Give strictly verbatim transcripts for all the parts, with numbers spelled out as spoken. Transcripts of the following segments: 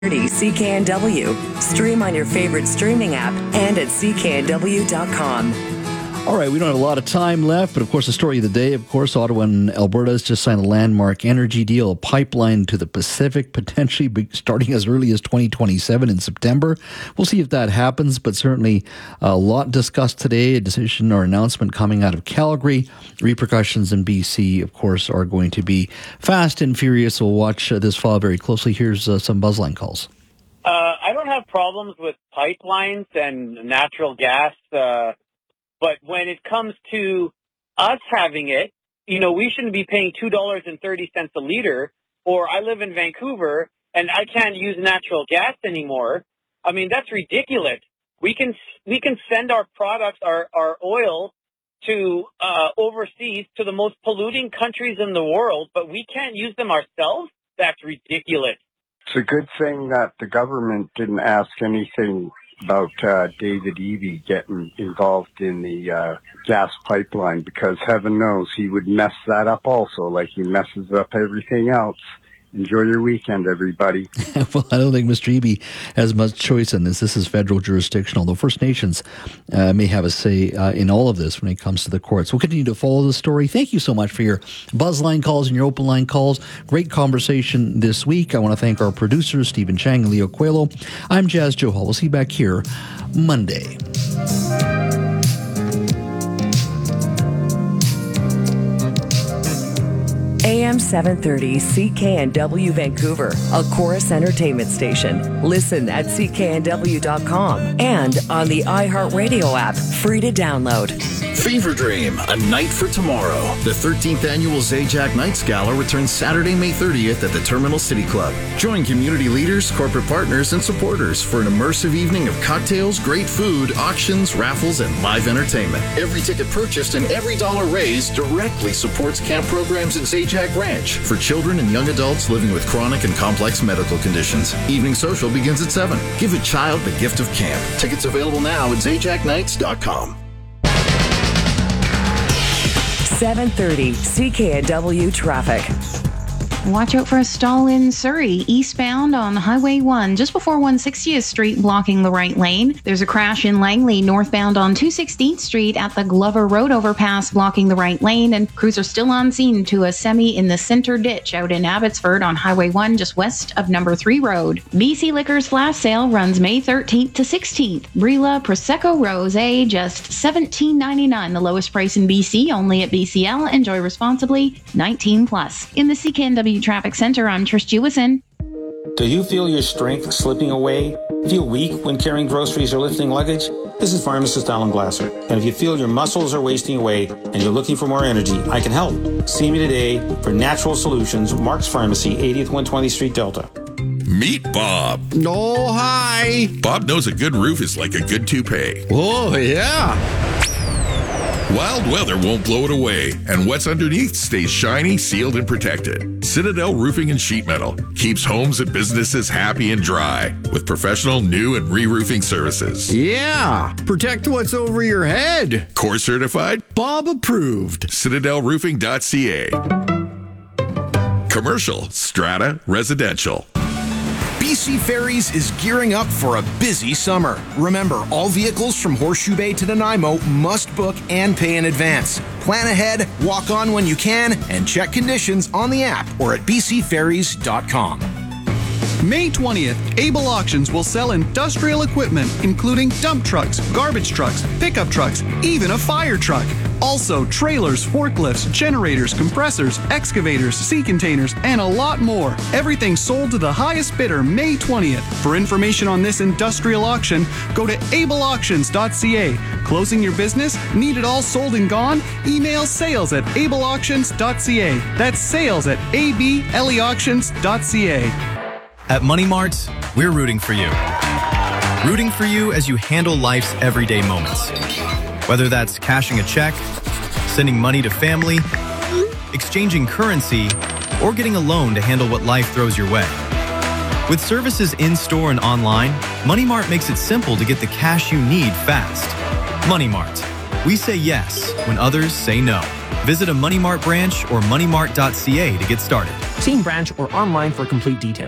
C K N W. Stream on your favorite streaming app and at C K N W dot com. All right, we don't have a lot of time left, but of course, the story of the day, of course, Ottawa and Alberta has just signed a landmark energy deal, a pipeline to the Pacific, potentially starting as early as twenty twenty-seven in September. We'll see if that happens, but certainly a lot discussed today, a decision or announcement coming out of Calgary. Repercussions in B C, of course, are going to be fast and furious. We'll watch uh, this fall very closely. Here's uh, some Buzzline calls. Uh, I don't have problems with pipelines and natural gas, uh, but when it comes to us having it, you know, we shouldn't be paying two dollars and thirty cents a liter, or I live in Vancouver and I can't use natural gas anymore. I mean, that's ridiculous. We can, we can send our products, our, our oil to, uh, overseas to the most polluting countries in the world, but we can't use them ourselves? That's ridiculous. It's a good thing that the government didn't ask anything about uh, David Eby getting involved in the uh, gas pipeline, because heaven knows he would mess that up also, like he messes up everything else. Enjoy your weekend, everybody. Well, I don't think Mister Eby has much choice in this. This is federal jurisdiction, although First Nations uh, may have a say uh, in all of this when it comes to the courts. We'll continue to follow the story. Thank you so much for your Buzzline calls and your open line calls. Great conversation this week. I want to thank our producers, Stephen Chang and Leo Coelho. I'm Jazz Joe Hall. We'll see you back here Monday. A M seven thirty C K N W Vancouver, a Chorus Entertainment station. Listen at C K N W dot com and on the iHeartRadio app, free to download. Fever Dream, a night for tomorrow. The thirteenth annual Zajac Nights Gala returns Saturday, May thirtieth at the Terminal City Club. Join community leaders, corporate partners, and supporters for an immersive evening of cocktails, great food, auctions, raffles, and live entertainment. Every ticket purchased and every dollar raised directly supports camp programs at Zajac Ranch for children and young adults living with chronic and complex medical conditions. Evening social begins at seven. Give a child the gift of camp. Tickets available now at zajac nights dot com. seven thirty C K N W traffic. Watch out for a stall in Surrey, eastbound on Highway one, just before one hundred sixtieth Street, blocking the right lane. There's a crash in Langley, northbound on two hundred sixteenth Street at the Glover Road overpass, blocking the right lane, and crews are still on scene to a semi in the center ditch out in Abbotsford on Highway one, just west of Number three Road. B C Liquor's flash sale runs May thirteenth to sixteenth. Brilla Prosecco Rosé, just seventeen ninety-nine, the lowest price in B C, only at B C L. Enjoy responsibly, nineteen plus. In the C K N W Traffic Center, I'm Trish Jewison. Do you feel your strength slipping away? Feel weak when carrying groceries or lifting luggage? This is pharmacist Alan Glasser. And if you feel your muscles are wasting away and you're looking for more energy, I can help. See me today for Natural Solutions, Mark's Pharmacy, eightieth one hundred twentieth Street, Delta. Meet Bob. Oh, hi. Bob knows a good roof is like a good toupee. Oh, yeah. Wild weather won't blow it away, and what's underneath stays shiny, sealed, and protected. Citadel Roofing and Sheet Metal keeps homes and businesses happy and dry with professional new and re-roofing services. Yeah, protect what's over your head. Core certified, Bob approved. Citadel Roofing dot C A. Commercial, strata, residential. B C Ferries is gearing up for a busy summer. Remember, all vehicles from Horseshoe Bay to Nanaimo must book and pay in advance. Plan ahead, walk on when you can, and check conditions on the app or at b c ferries dot com. May twentieth, Able Auctions will sell industrial equipment, including dump trucks, garbage trucks, pickup trucks, even a fire truck. Also, trailers, forklifts, generators, compressors, excavators, sea containers, and a lot more. Everything sold to the highest bidder May twentieth. For information on this industrial auction, go to able auctions dot c a. Closing your business? Need it all sold and gone? Email sales at able auctions dot c a. That's sales at a b l e auctions dot c a. At Money Mart, we're rooting for you. Rooting for you as you handle life's everyday moments. Whether that's cashing a check, sending money to family, exchanging currency, or getting a loan to handle what life throws your way. With services in-store and online, Money Mart makes it simple to get the cash you need fast. Money Mart. We say yes when others say no. Visit a Money Mart branch or money mart dot c a to get started. See branch or online for complete details.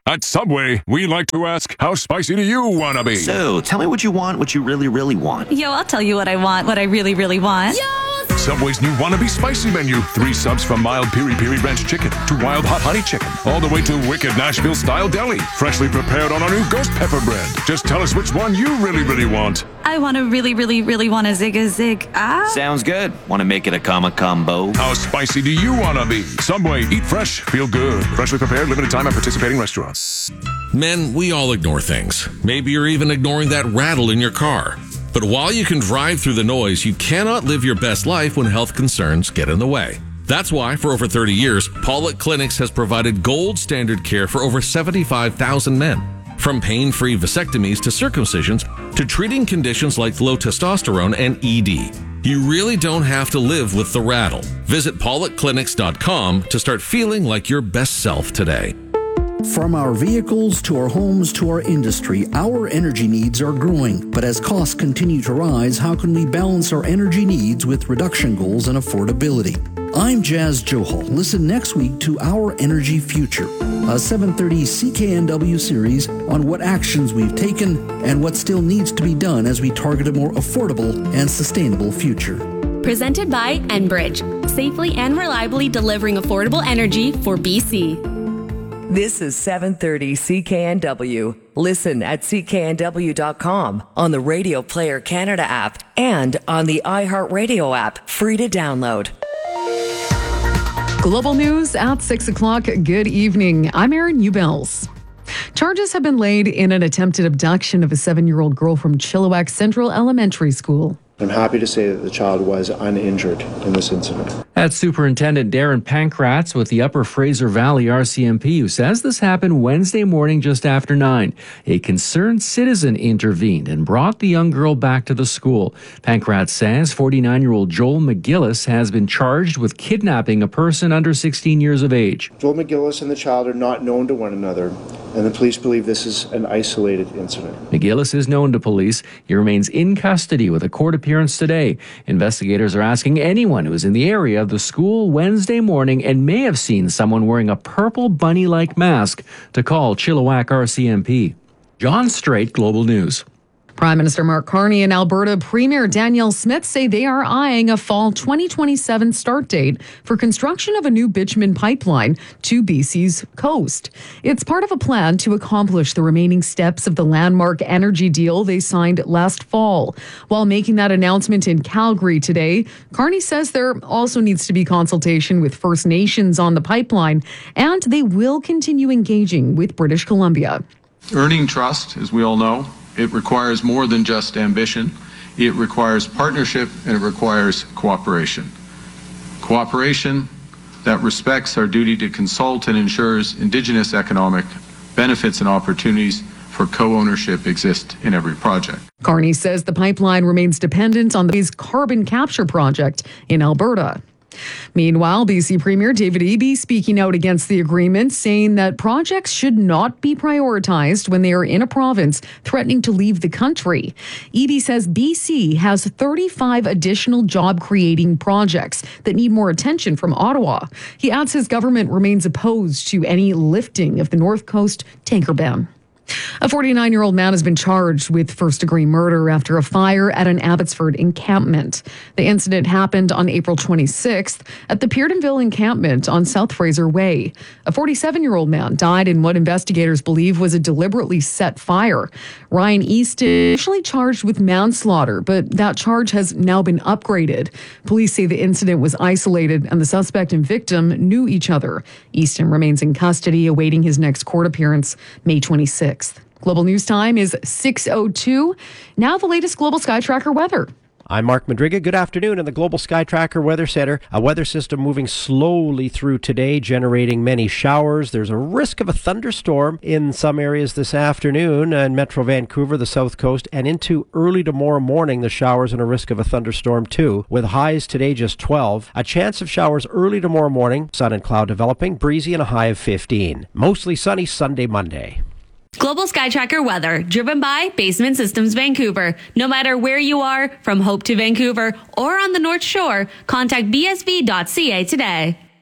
At Subway, we like to ask, how spicy do you want to be? So, tell me what you want, what you really, really want. Yo, I'll tell you what I want, what I really, really want. Yo! Subway's new Wannabe Spicy menu. Three subs from mild piri piri ranch chicken to wild hot honey chicken. All the way to wicked Nashville style deli. Freshly prepared on our new ghost pepper bread. Just tell us which one you really, really want. I want to really, really, really want a zig a zig. Ah. Sounds good. Want to make it a comma combo? How spicy do you want to be? Subway, eat fresh, feel good. Freshly prepared, limited time at participating restaurants. Men, we all ignore things. Maybe you're even ignoring that rattle in your car. But while you can drive through the noise, you cannot live your best life when health concerns get in the way. That's why, for over thirty years, Pollock Clinics has provided gold standard care for over seventy-five thousand men. From pain-free vasectomies to circumcisions to treating conditions like low testosterone and E D. You really don't have to live with the rattle. Visit pollock clinics dot com to start feeling like your best self today. From our vehicles to our homes to our industry, our energy needs are growing. But as costs continue to rise, how can we balance our energy needs with reduction goals and affordability? I'm Jazz Johal. Listen next week to Our Energy Future, a seven thirty C K N W series on what actions we've taken and what still needs to be done as we target a more affordable and sustainable future. Presented by Enbridge, safely and reliably delivering affordable energy for B C. This is seven thirty C K N W. Listen at C K N W dot com, on the Radio Player Canada app, and on the iHeartRadio app, free to download. Global news at six o'clock. Good evening. I'm Erin Ubels. Charges have been laid in an attempted abduction of a seven-year-old girl from Chilliwack Central Elementary School. I'm happy to say that the child was uninjured in this incident. That's Superintendent Darren Pankratz with the Upper Fraser Valley R C M P, who says this happened Wednesday morning just after nine. A concerned citizen intervened and brought the young girl back to the school. Pankratz says forty-nine-year-old Joel McGillis has been charged with kidnapping a person under sixteen years of age. Joel McGillis and the child are not known to one another, and the police believe this is an isolated incident. McGillis is known to police. He remains in custody with a court appearance today. Investigators are asking anyone who is in the area of the school Wednesday morning and may have seen someone wearing a purple bunny-like mask to call Chilliwack R C M P. John Strait, Global News. Prime Minister Mark Carney and Alberta Premier Danielle Smith say they are eyeing a fall twenty twenty-seven start date for construction of a new bitumen pipeline to B C's coast. It's part of a plan to accomplish the remaining steps of the landmark energy deal they signed last fall. While making that announcement in Calgary today, Carney says there also needs to be consultation with First Nations on the pipeline, and they will continue engaging with British Columbia. Earning trust, as we all know, it requires more than just ambition. It requires partnership, and it requires cooperation. Cooperation that respects our duty to consult and ensures Indigenous economic benefits and opportunities for co-ownership exist in every project. Carney says the pipeline remains dependent on the carbon capture project in Alberta. Meanwhile, B C Premier David Eby speaking out against the agreement, saying that projects should not be prioritized when they are in a province threatening to leave the country. Eby says B C has thirty-five additional job-creating projects that need more attention from Ottawa. He adds his government remains opposed to any lifting of the North Coast tanker ban. A forty-nine-year-old man has been charged with first-degree murder after a fire at an Abbotsford encampment. The incident happened on April twenty-sixth at the Peardenville encampment on South Fraser Way. A forty-seven-year-old man died in what investigators believe was a deliberately set fire. Ryan Easton initially charged with manslaughter, but that charge has now been upgraded. Police say the incident was isolated and the suspect and victim knew each other. Easton remains in custody, awaiting his next court appearance May twenty-sixth. Global News Time is six oh two. Now the latest Global Sky Tracker weather. I'm Mark Madriga. Good afternoon. In the Global Sky Tracker Weather Center, a weather system moving slowly through today, generating many showers. There's a risk of a thunderstorm in some areas this afternoon in Metro Vancouver, the South Coast, and into early tomorrow morning, the showers and a risk of a thunderstorm too, with highs today just twelve. A chance of showers early tomorrow morning, sun and cloud developing, breezy and a high of fifteen. Mostly sunny Sunday, Monday. Global Sky Tracker weather, driven by Basement Systems Vancouver. No matter where you are, from Hope to Vancouver or on the North Shore, contact b s v dot c a today.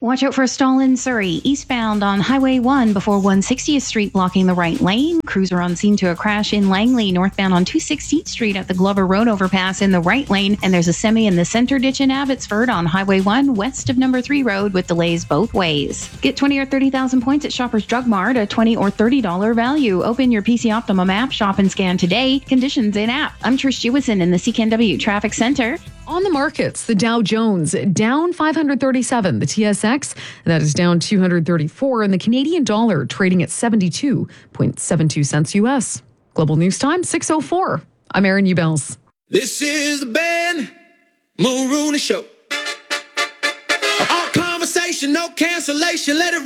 Watch out for a stall in Surrey, eastbound on Highway one before one sixtieth Street, blocking the right lane. Cruiser on scene to a crash in Langley, northbound on two sixteenth Street at the Glover Road overpass in the right lane. And there's a semi in the center ditch in Abbotsford on Highway one west of number three Road with delays both ways. Get twenty or thirty thousand points at Shoppers Drug Mart, a twenty or thirty dollars value. Open your P C Optimum app, shop and scan today. Conditions in app. I'm Trish Jewison in the C K N W Traffic Center. On the markets, the Dow Jones down five hundred thirty-seven, the T S X that is down two hundred thirty-four, and the Canadian dollar trading at seventy-two point seven two cents U S. Global News Time, six oh four. I'm Erin Ubels. This is the Ben Mulrooney Show. All conversation, no cancellation. Let it